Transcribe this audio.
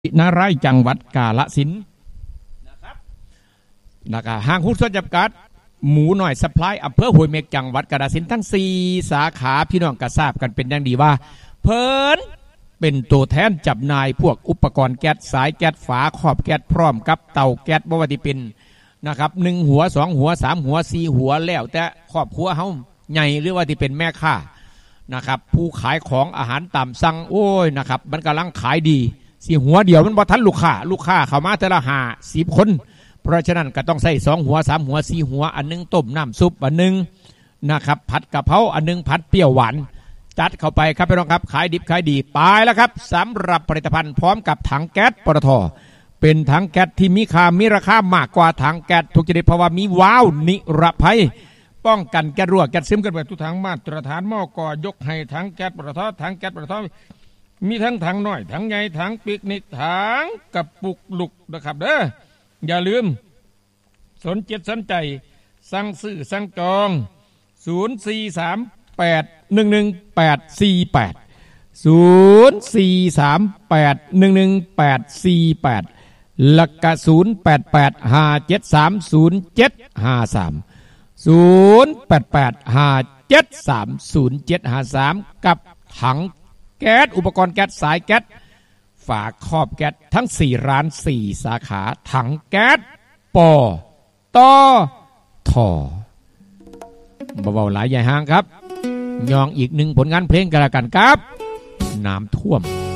นารายจังหวัดกาฬสินธุ์นะครับห้างหุ้นส่วนจำกัดหมูหน่อยซัพพลายอำเภอห้วยเม็กจังหวัดกาฬสินธุ์ทั้ง4สาขาพี่น้องก็ทราบกันเป็นอย่างดีว่าเพิ่นเป็นตัวแทนจำหน่ายพวกอุปกรณ์แก๊สสายแก๊สฝาครอบแก๊สพร้อมกับเตาแก๊สบ่ว่าสิเป็นนะครับ1หัว2หัว3หัว4หัวแล้วแต่ครอบครัวเฮาใหญ่หรือว่าที่เป็นแม่ค้านะครับผู้ขายของอาหารตามสั่งโอ้ยนะครับมันกำลังขายดีสี่หัวเดียวมันบ่ทันลูกค้าเข้ามาแต่ละ50คนเพราะฉะนั้นก็ต้องใส่2หัว3หัว4หัวอันนึงต้มน้ำซุปอันนึงนะครับผัดกะเพราอันนึงผัดเปรี้ยวหวานจัดเข้าไปครับพี่น้องครับขายดิบขายดีไปแล้วครับสำหรับผลิตภัณฑ์พร้อมกับถังแก๊สปตท.เป็นถังแก๊สที่มีราคามากกว่าถังแก๊สทุกชนิดเพราะว่ามีวาล์วนิรภัยป้องกันแก๊สรั่วแก๊สซึมกันแบบทุกถังมาตรฐานหม้อกอยกให้ถังแก๊สปตท.ถังแก๊สปตท.มีทั้งถังน้อยถังใหญ่ถังปิกนิกถังกระปุกลุกนะครับเด้ออย่าลืมสนใจสั่งซื้อสั่งจอง0438111848 0438111848หลักกะ0885730753 กับถังแก๊สอุปกรณ์แก๊สสายแก๊สฝาครอบแก๊สทั้ง4ร้าน4สาขาถังแก๊สปตท.เบาๆหลายใหญ่ห้างครับยองอีกหนึ่งผลงานเพลงกันละกันครับน้ำท่วม